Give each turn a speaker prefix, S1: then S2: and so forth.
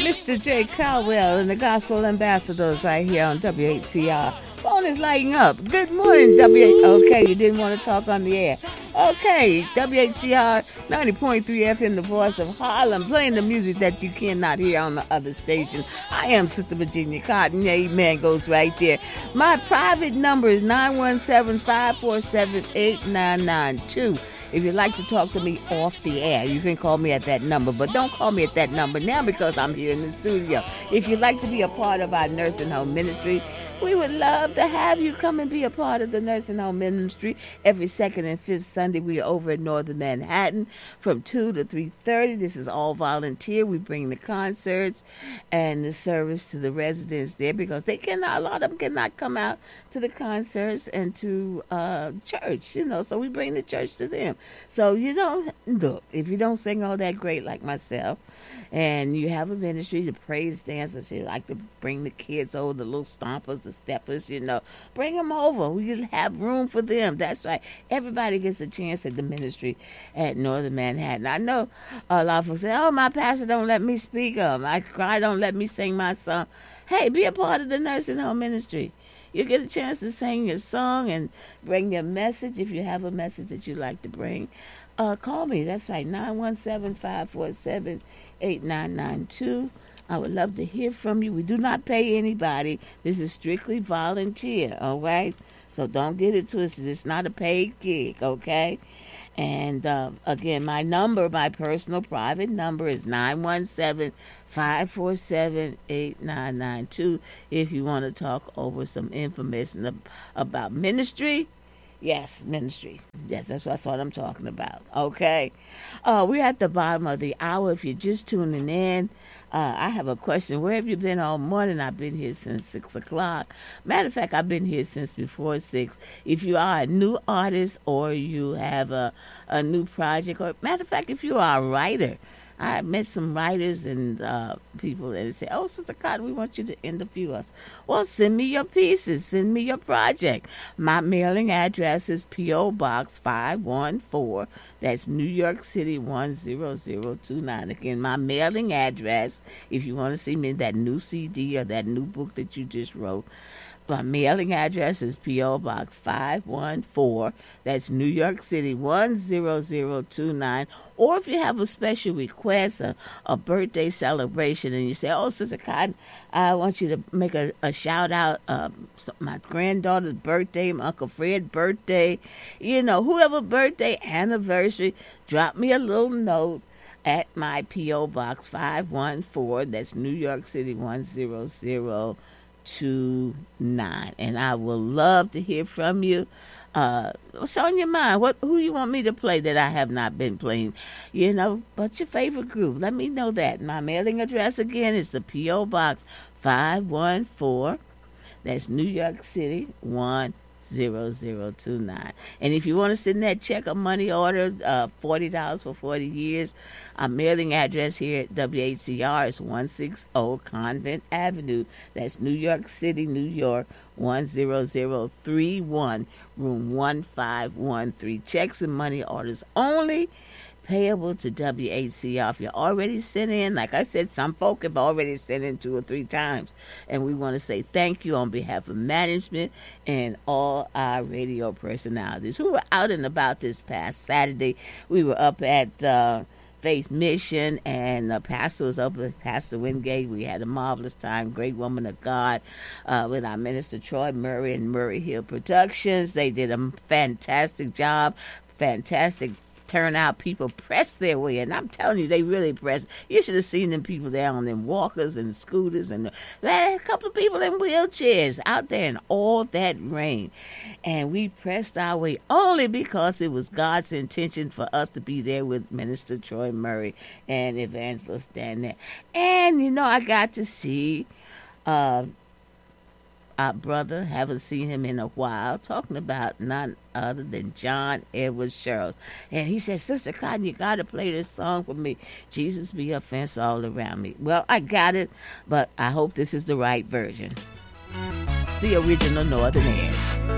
S1: Mr. J. Caldwell and the Gospel Ambassadors right here on WHCR. Phone is lighting up. Good morning, Okay, you didn't want to talk on the air. Okay, WHCR 90.3 FM, the voice of Harlem, playing the music that you cannot hear on the other station. I am Sister Virginia Cotton. Amen goes right there. My private number is 917-547-8992. If you'd like to talk to me off the air, you can call me at that number. But don't call me at that number now because I'm here in the studio. If you'd like to be a part of our nursing home ministry, we would love to have you come and be a part of the nursing home ministry. Every second and fifth Sunday, we are over in Northern Manhattan from 2 to 3:30. This is all volunteer. We bring the concerts and the service to the residents there because a lot of them cannot come out to the concerts and to church, so we bring the church to them. So if you don't sing all that great like myself, and you have a ministry, the praise dancers, you like to bring the kids over, the little stompers, the steppers, bring them over. We have room for them. That's right. Everybody gets a chance at the ministry at Northern Manhattan. I know a lot of folks say, oh, my pastor don't let me speak. My cry don't let me sing my song. Hey, be a part of the nursing home ministry. You get a chance to sing your song and bring your message. If you have a message that you'd like to bring, call me. That's right, 917-547-8992. I would love to hear from you. We do not pay anybody. This is strictly volunteer, all right? So don't get it twisted. It's not a paid gig, okay? And again, my personal private number is 917-547-8992 if you want to talk over some information about ministry. Yes, ministry. Yes, that's what I'm talking about. Okay. We're at the bottom of the hour. If you're just tuning in, I have a question. Where have you been all morning? I've been here since 6 o'clock. Matter of fact, I've been here since before 6. If you are a new artist or you have a new project, or matter of fact, if you are a writer, I met some writers and people that say, oh, Sister Cotton, we want you to interview us. Well, send me your pieces. Send me your project. My mailing address is P.O. Box 514. That's New York City 10029. Again, my mailing address, if you want to see me that new CD or that new book that you just wrote, my mailing address is P.O. Box 514. That's New York City 10029. Or if you have a special request, a birthday celebration, and you say, oh, Sister Cotton, I want you to make a shout out, my granddaughter's birthday, my Uncle Fred's birthday, whoever birthday, anniversary, drop me a little note at my P.O. Box 514. That's New York City 10029. And I will love to hear from you. What's on your mind? Who you want me to play that I have not been playing? But your favorite group. Let me know that. My mailing address again is the P.O. Box 514. That's New York City 10029. And if you want to send that check or money order, $40 for 40 years, our mailing address here at WHCR is 160 Convent Avenue. That's New York City, New York 10031, room 1513. Checks and money orders only, payable to WHCR. If you already sent in, like I said, some folk have already sent in 2 or 3 times, and we want to say thank you on behalf of management and all our radio personalities. We were out and about this past Saturday. We were up at Faith Mission, and the pastor was up with Pastor Wingate. We had a marvelous time. Great woman of God with our minister Troy Murray and Murray Hill Productions. They did a fantastic job. Fantastic turnout. People pressed their way, and I'm telling you, they really pressed. You should have seen them people there on them walkers and scooters, and a couple of people in wheelchairs out there in all that rain. And we pressed our way only because it was God's intention for us to be there with Minister Troy Murray and Evangelist Dan there. And I got to see our brother, haven't seen him in a while, talking about none other than John Edward Sherrills. And he said, Sister Cotton, you got to play this song for me. Jesus be a fence all around me. Well, I got it, but I hope this is the right version. The original Northern Airs.